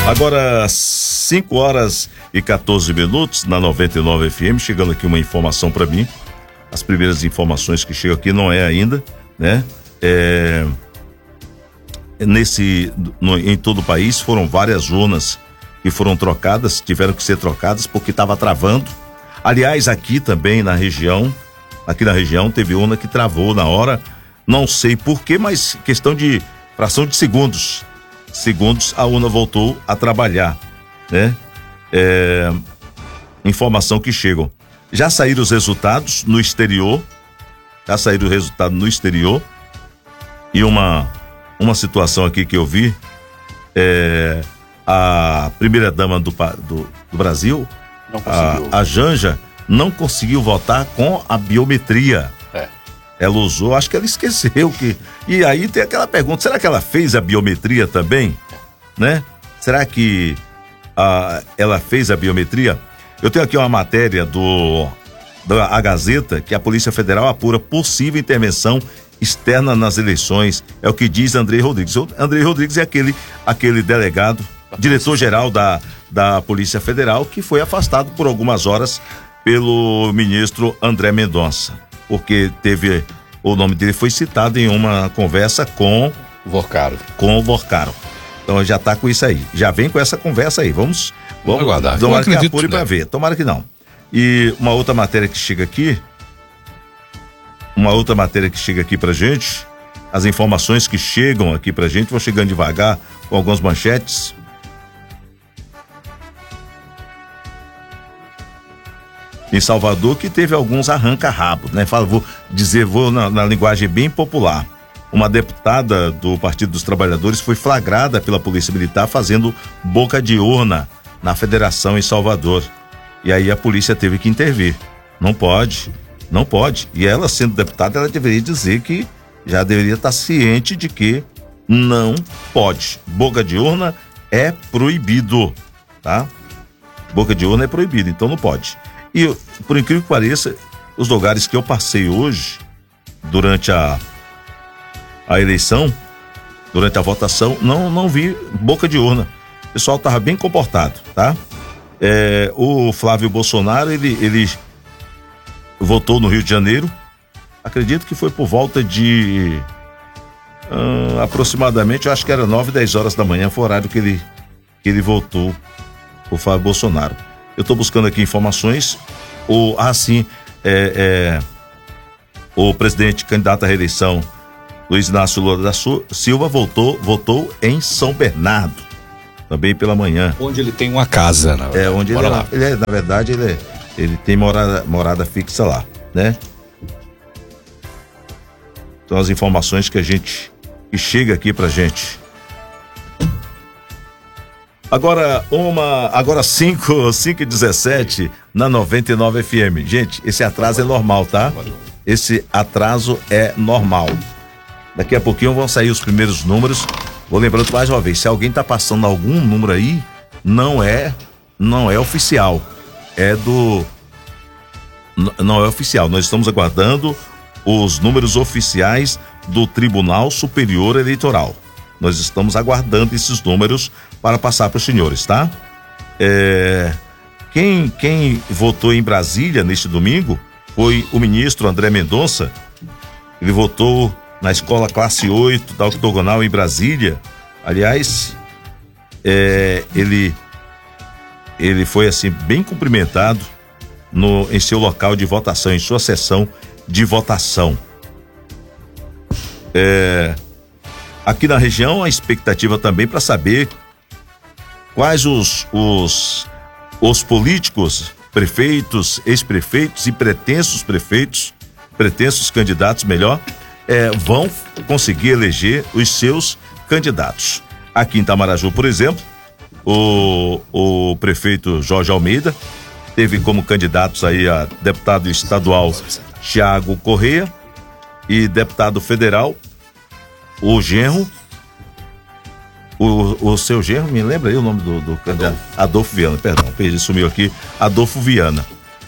Agora 5h14 na 99 FM, chegando aqui uma informação para mim. As primeiras informações que chegam aqui não é ainda, né? Em todo o país foram várias urnas que foram trocadas, tiveram que ser trocadas porque estava travando. Aliás, aqui na região teve urna que travou na hora, não sei porquê, mas questão de fração de segundos a urna voltou a trabalhar, né? Informação que chegam. Já saíram os resultados no exterior, e uma situação aqui que eu vi, a primeira dama do Brasil, a Janja, não conseguiu votar com a biometria. Ela usou, acho que ela esqueceu que... E aí tem aquela pergunta, será que ela fez a biometria também? Né? Será que ela fez a biometria? Eu tenho aqui uma matéria da Gazeta, que a Polícia Federal apura possível intervenção externa nas eleições. É o que diz Andrei Rodrigues. Andrei Rodrigues é aquele delegado, diretor-geral da Polícia Federal, que foi afastado por algumas horas pelo ministro André Mendonça, porque o nome dele foi citado em uma conversa com o Vorcaro. Então já tá com isso aí, já vem com essa conversa aí, vamos aguardar. Tomara que apure pra ver, tomara que não. E uma outra matéria que chega aqui pra gente, as informações que chegam aqui pra gente, vou chegando devagar com algumas manchetes. Em Salvador, que teve alguns arranca-rabo, né? Vou na linguagem bem popular. Uma deputada do Partido dos Trabalhadores foi flagrada pela Polícia Militar fazendo boca de urna na Federação em Salvador. E aí a polícia teve que intervir. Não pode. E ela, sendo deputada, ela deveria dizer que já deveria estar ciente de que não pode. Boca de urna é proibido, tá? Boca de urna é proibido, então não pode. E, por incrível que pareça, os lugares que eu passei hoje, durante a eleição, durante a votação, não vi boca de urna. O pessoal estava bem comportado, tá? O Flávio Bolsonaro, ele votou no Rio de Janeiro, acredito que foi por volta de aproximadamente, eu acho que era 9, 10 horas da manhã, foi o horário que ele votou, o Flávio Bolsonaro. Eu estou buscando aqui informações. O presidente candidato à reeleição, Luiz Inácio Lula da Silva, votou em São Bernardo, também pela manhã. Onde ele tem uma casa, na verdade. Na verdade, ele tem morada fixa lá, né? Então, as informações que chega aqui pra gente. Agora 5h17 na 99 FM. Gente, esse atraso é normal, tá? Esse atraso é normal. Daqui a pouquinho vão sair os primeiros números. Vou lembrando mais uma vez, se alguém tá passando algum número aí, não é oficial. Não é oficial. Nós estamos aguardando os números oficiais do Tribunal Superior Eleitoral. Nós estamos aguardando esses números para passar para os senhores, tá? Quem votou em Brasília neste domingo foi o ministro André Mendonça. Ele votou na escola classe 8 da Octogonal em Brasília. Aliás, ele foi assim bem cumprimentado em seu local de votação, em sua sessão de votação. Aqui na região, a expectativa também para saber quais os políticos, prefeitos, ex-prefeitos e pretensos candidatos, vão conseguir eleger os seus candidatos. Aqui em Itamaraju, por exemplo, o prefeito Jorge Almeida teve como candidatos aí a deputado estadual Thiago Correia e deputado federal o genro, o seu genro, me lembra aí o nome do candidato? Adolfo Viana, perdão, sumiu aqui, Adolfo Viana.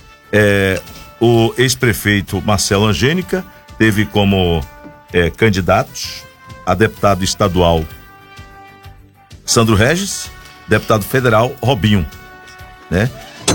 O ex-prefeito Marcelo Angênica teve como candidatos a deputado estadual Sandro Regis deputado federal Robinho, né?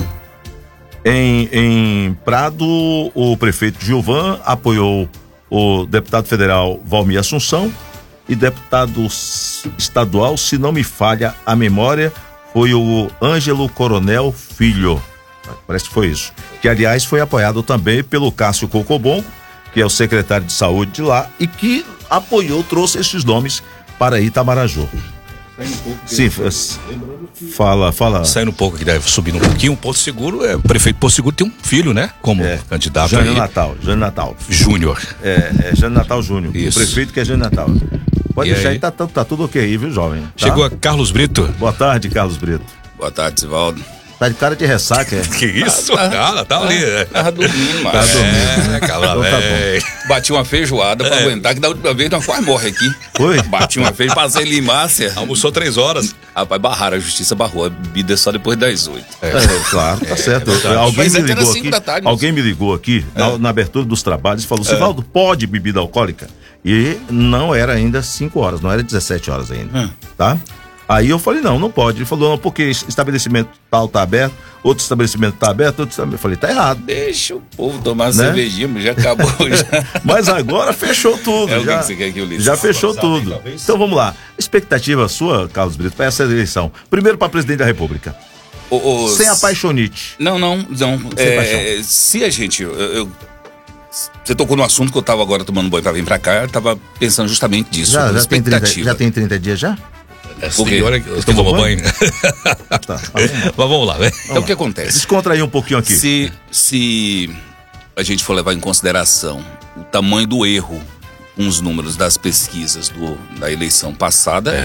Em Prado, o prefeito Gilvan apoiou o deputado federal Valmir Assunção e deputado estadual, se não me falha a memória, foi o Ângelo Coronel Filho. Parece que foi isso. Que, aliás, foi apoiado também pelo Cássio Cocobongo, que é o secretário de saúde de lá e que apoiou, trouxe esses nomes para Itamaraju. Sim, fala. Saindo um pouco aqui, deve subir um pouquinho. O Porto Seguro, o prefeito de Porto Seguro tem um filho, né? Como candidato. Jânio Natal Júnior. Jânio Natal Júnior. Isso. O prefeito que é Jânio Natal. Pode deixar aí, tá tudo ok aí, viu, jovem? Tá? Chegou a Carlos Brito. Boa tarde, Carlos Brito. Boa tarde, Sivaldo. Tá de cara de ressaca, é? Que isso? Tá ali. Tava dormindo, mano. Tá dormindo. Calma, Então tá bom. Bati uma feijoada pra aguentar, que da última vez nós quase morre aqui. Foi? Bati uma feijoada, passei limácia. Almoçou 3 horas. Rapaz, barraram, a justiça barrou. A bebida é só depois das 8. Claro, tá certo. Alguém me ligou aqui na abertura dos trabalhos e falou: Sivaldo, pode bebida alcoólica? E não era ainda 5 horas, não era 17 horas ainda, tá? Aí eu falei, não pode. Ele falou, não, porque estabelecimento tal tá aberto, outro estabelecimento tá aberto, Eu falei, tá errado. Deixa o povo tomar uma cervejinha, já acabou já. Mas agora fechou tudo. O que você quer que eu lhe já fechou tudo. Então vamos lá. Expectativa sua, Carlos Brito, para essa eleição. Primeiro para presidente da República. Sem apaixonite. Não. Se a gente... Você tocou no assunto que eu tava agora tomando banho pra vir pra cá, eu tava pensando justamente disso. Já tem 30 dias já? Eu tomou banho. Tá. Mas vamos lá, né? Então o que acontece? Descontrair um pouquinho aqui. Se a gente for levar em consideração o tamanho do erro com os números das pesquisas da eleição passada,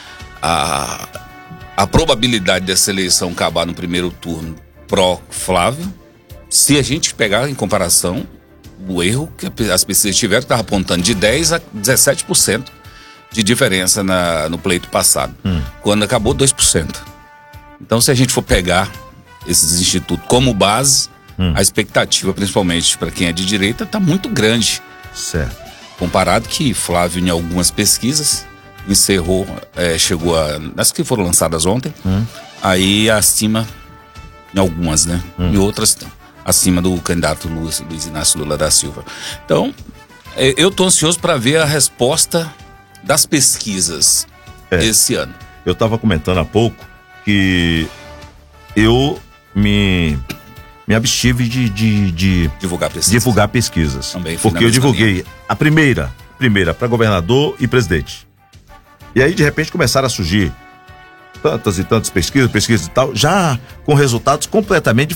a probabilidade dessa eleição acabar no primeiro turno pró-Flávio, se a gente pegar em comparação o erro que as pesquisas tiveram, estava apontando de 10% a 17% de diferença no pleito passado. Quando acabou, 2%. Então, se a gente for pegar esses institutos como base, a expectativa, principalmente para quem é de direita, está muito grande. Certo. Comparado que Flávio, em algumas pesquisas, encerrou, chegou as que foram lançadas ontem, aí acima, em algumas, né? E outras acima do candidato Luiz Inácio Lula da Silva. Então, eu estou ansioso para ver a resposta das pesquisas esse ano. Eu estava comentando há pouco que eu me abstive de divulgar pesquisas. Também porque eu divulguei a primeira para governador e presidente. E aí, de repente, começaram a surgir tantas e tantas pesquisas e tal, já com resultados completamente